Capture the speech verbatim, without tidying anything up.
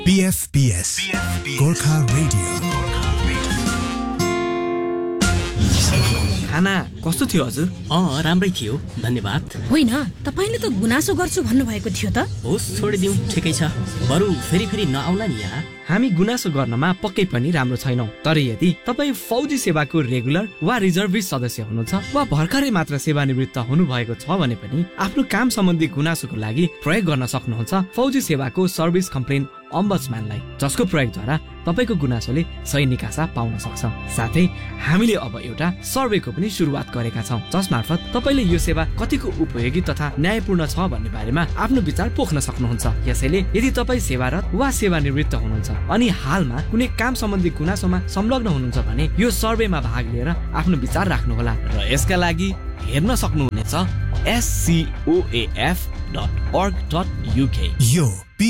B F B S, Gorkha Radio. खाना कस्तो थियो हजुर? अँ राम्रै थियो, धन्यवाद। होइन, तपाईले त गुनासो गर्छु भन्नुभएको थियो त। होस् छोडिदिउँ, ठिकै छ। बरु फेरि फेरि नआउला नि यहाँ। हामी गुनासो गर्नमा पक्कै पनि राम्रो छैनौँ, तर यदि तपाईँ फौजी सेवाको रेगुलर वा रिजर्भिस्ट सदस्य हुनुहुन्छ वा भर्खरै मात्र सेवानिवृत्त हुनुभएको छ भने पनि आफ्नो काम सम्बन्धी गुनासोको लागि प्रयोग गर्न सक्नुहुन्छ फौजी सेवाको सर्भिस कम्प्लेन अम्बड्सम्यानलाई, जसको प्रयोगद्वारा तपाईको गुनासोले सही निकासा पाउन सक्छ। साथै हामीले अब एउटा सर्वेको पनि सुरुवात गरेका छौँ, जसमार्फत तपाईले यो सेवा कतिको उपयोगी तथा न्यायपूर्ण छ भन्ने बारेमा आफ्नो विचार पोख्न सक्नुहुन्छ। यसैले यदि तपाईँ सेवारत वा सेवानिवृत्त हुनुहुन्छ अनि हालमा कुनै काम सम्बन्धी गुनासोमा संलग्न हुनुहुन्छ भने यो सर्वेमा भाग लिएर आफ्नो विचार राख्नुहोला र यसका लागि हेर्न सक्नुहुनेछ S C oh A F dot org dot U K। यो